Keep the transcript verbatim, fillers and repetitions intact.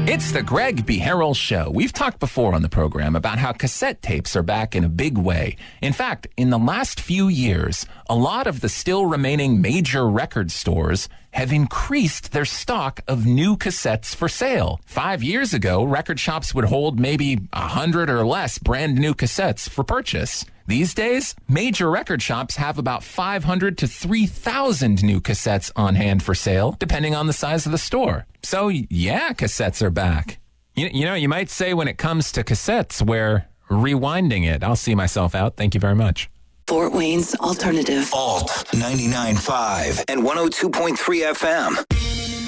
It's the Greg B. Harrell Show. We've talked before on the program about how cassette tapes are back in a big way. In fact, in the last few years, a lot of the still remaining major record stores have increased their stock of new cassettes for sale. Five years ago, record shops would hold maybe a hundred or less brand new cassettes for purchase. These days, major record shops have about five hundred to three thousand new cassettes on hand for sale, depending on the size of the store. So, yeah, cassettes are back. You, you know, you might say when it comes to cassettes, we're rewinding it. I'll see myself out. Thank you very much. Fort Wayne's Alternative. Alt ninety-nine point five and one oh two point three F M.